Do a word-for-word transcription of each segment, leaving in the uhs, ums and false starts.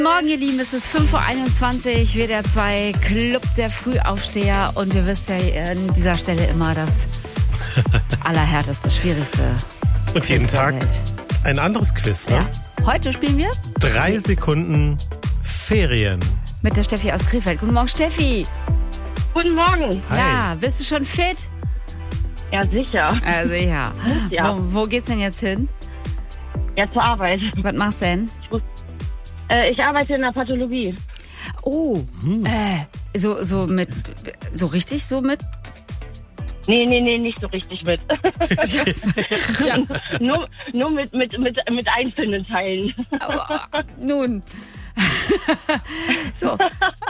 Morgen, ihr Lieben, es ist fünf Uhr einundzwanzig, W D R zwei Club der Frühaufsteher und wir wissen ja an dieser Stelle immer das allerhärteste, schwierigste Und jeden Quiz der Tag Welt. ein anderes Quiz, ne? Ja. Heute spielen wir Drei Sekunden Ferien. mit der Steffi aus Krefeld. Guten Morgen, Steffi. Guten Morgen. Hi. Ja, bist du schon fit? Ja, sicher. Also ja. Ja. Wo, wo geht's denn jetzt hin? Ja, zur Arbeit. Was machst du denn? Ich, muss, äh, ich arbeite in der Pathologie. Oh, äh, so, so mit, so richtig so mit? Nee, nee, nee, nicht so richtig mit. Ja. nur nur mit, mit, mit, mit einzelnen Teilen. Aber, nun. So.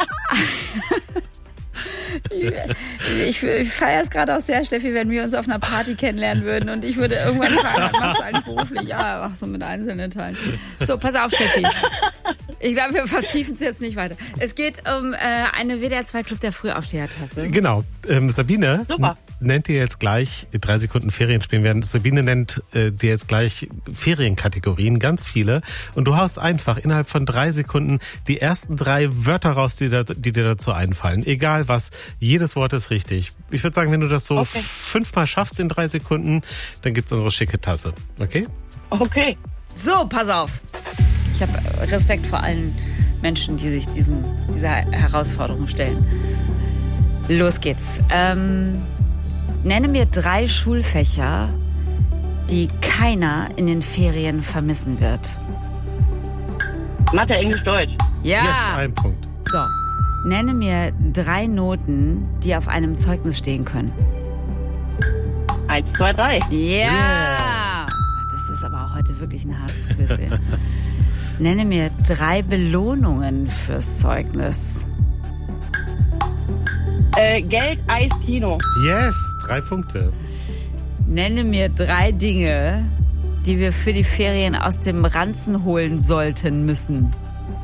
Ich, ich feiere es gerade auch sehr, Steffi, wenn wir uns auf einer Party kennenlernen würden und ich würde irgendwann fragen, was machst du eigentlich beruflich? Ja, ach so, mit einzelnen Teilen. So, pass auf, Steffi. Ich glaube, wir vertiefen es jetzt nicht weiter. Es geht um äh, eine W D R zwei Club der Frühaufsteher-Tasse. Genau. Ähm, Sabine Super. n- nennt dir jetzt gleich, drei Sekunden Ferien spielen werden. Sabine nennt äh, dir jetzt gleich Ferienkategorien, ganz viele. Und du haust einfach innerhalb von drei Sekunden die ersten drei Wörter raus, die, da, die dir dazu einfallen. Egal was, jedes Wort ist richtig. Ich würde sagen, wenn du das so Okay. fünfmal schaffst in drei Sekunden, dann gibt's unsere schicke Tasse. Okay? Okay. So, pass auf. Ich habe Respekt vor allen Menschen, die sich diesem, dieser Herausforderung stellen. Los geht's. Ähm, nenne mir drei Schulfächer, die keiner in den Ferien vermissen wird. Mathe, Englisch, Deutsch. Ja. Yes, ein Punkt. So. Nenne mir drei Noten, die auf einem Zeugnis stehen können. Eins, zwei, drei. Ja. Yeah. Das ist aber auch heute wirklich ein hartes Quiz. Ey. Nenne mir drei Belohnungen fürs Zeugnis. Äh, Geld, Eis, Kino. Yes, drei Punkte. Nenne mir drei Dinge, die wir für die Ferien aus dem Ranzen holen sollten müssen.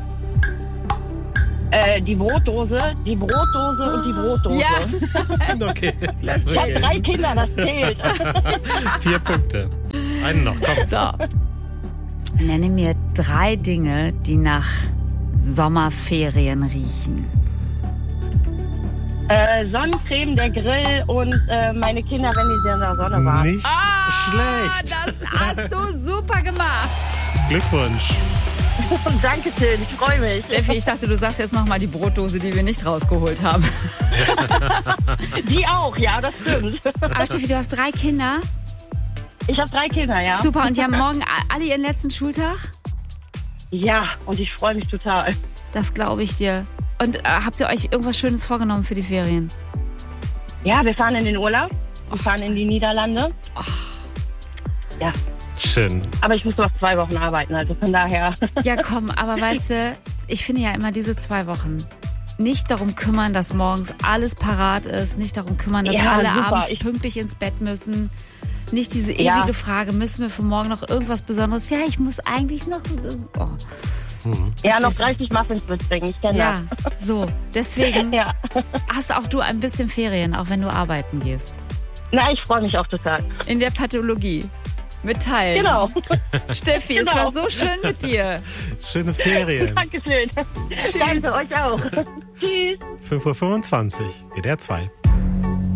Äh, die Brotdose, die Brotdose und die Brotdose. Ja. Okay, lass Ich habe mal drei Kinder, das zählt. Vier Punkte. Einen noch, komm. So. Nenne mir drei Dinge, die nach Sommerferien riechen. Äh, Sonnencreme, der Grill und äh, meine Kinder, wenn die in der Sonne waren. Nicht schlecht. Das hast du super gemacht. Glückwunsch. Dankeschön, ich freue mich. Steffi, ich dachte, du sagst jetzt nochmal die Brotdose, die wir nicht rausgeholt haben. Die auch, ja, das stimmt. Aber Steffi, du hast drei Kinder. Ich habe drei Kinder, ja. Super, und die haben morgen alle ihren letzten Schultag? Ja, und ich freue mich total. Das glaube ich dir. Und äh, habt ihr euch irgendwas Schönes vorgenommen für die Ferien? Ja, wir fahren in den Urlaub. Wir fahren in die Niederlande. Ja, Schön. aber ich muss noch zwei Wochen arbeiten, also von daher. Ja, komm, aber weißt du, ich finde ja immer diese zwei Wochen nicht darum kümmern, dass morgens alles parat ist, nicht darum kümmern, dass Ja, alle super. abends Ich- pünktlich ins Bett müssen. Nicht diese ewige Ja. Frage, müssen wir für morgen noch irgendwas Besonderes? Ja, ich muss eigentlich noch... Oh. Ja, noch Das- dreißig Muffins mitbringen, ich kenne Ja, so. Deswegen das. Ja. hast auch du ein bisschen Ferien, auch wenn du arbeiten gehst. Na, ich freue mich auch total. In der Pathologie. Mit Teilen. Genau. Steffi, es Genau. war so schön mit dir. Schöne Ferien. Dankeschön. Danke euch auch. Tschüss. fünf Uhr fünfundzwanzig, W D R zwei.